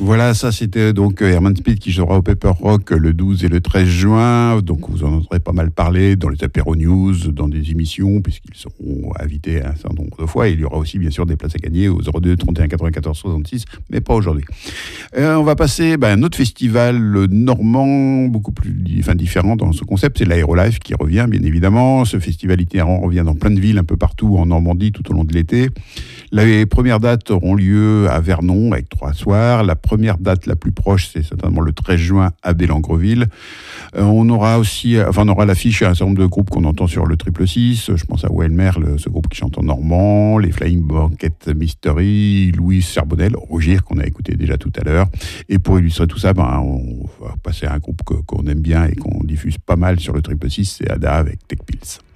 Voilà, ça c'était donc Herman Smith qui jouera au Pepper Rock le 12 et le 13 juin. Donc vous en entendrez pas mal parler dans les apéros news, dans des émissions, puisqu'ils seront invités un certain nombre de fois. Et il y aura aussi bien sûr des places à gagner au 02 31 94 66, mais pas aujourd'hui. On va passer à un autre festival normand, beaucoup plus différent dans ce concept, c'est l'Aérolife qui revient bien évidemment. Ce festival itinérant revient dans plein de villes un peu partout en Normandie tout au long de l'été. Les premières dates auront lieu à Vernon avec 3 soirs. La première date la plus proche, c'est certainement le 13 juin à Bélangreville. On aura l'affiche à un certain nombre de groupes qu'on entend sur le 666. Je pense à Welmer, ce groupe qui chante en normand, les Flying Banquet Mystery, Louise Charbonnel, Rougir qu'on a écouté déjà tout à l'heure. Et pour illustrer tout ça, on va passer à un groupe qu'on aime bien et qu'on diffuse pas mal sur le 666, c'est Ada avec Tech Pills.